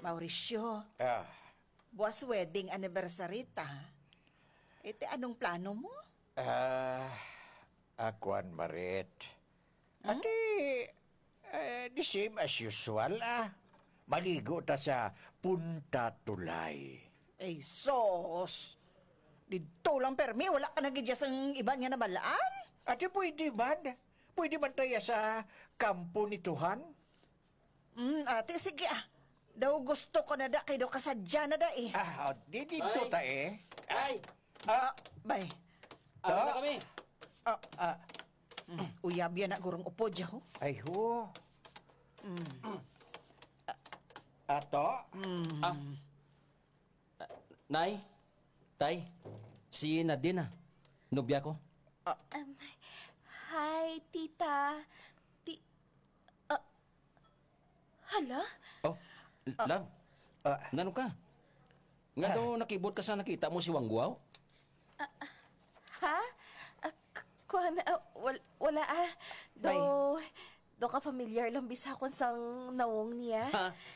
Mauricio, Ah, buwas wedding anniversary ta. Iti anong plano mo? akuan Marit. Ati, the same as usual, Maligo ta sa Punta Tulay. Ay, sos! Dito lang permi, wala ka nagidyas ang iba niya na balaan? Ati, pwede man? Pwede man tayo sa kampo ni Tuhan? Ate, sige Daw gusto ko na da, kay daw kasadya na da eh. Di dito ta eh. Ay! Bay. Ano na kami? Uyab yan na gurong upo dya ho. Ay ho. Ato? Nay? Tay? Si Nadine Nobya ko. Hi, tita. Hala? Oh, love. Nano ka? Nga daw nakibot ka sa nakita mo si Wangguaw? Ha? Wala Do ka familiar lang bisa kung sang nawong niya.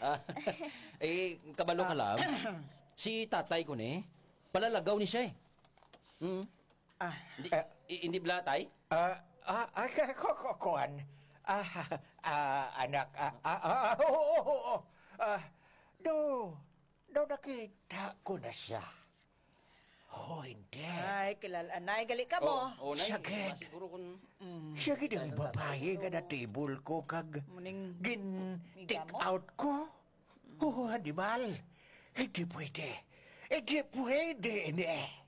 Kabalo ka love. Si tatay ko ni, palalagaw ni siya eh. Hindi bla tay? Kuan. Anak. Oo. Do nakita ko na siya. Hindi. Ay, kilalanay, gali ka mo. Nay. Sakit. Siguro kung... Siya gidang babae ka na table ko kag Muning- take out ko. Animal. Hindi pwede. Hindi pwede.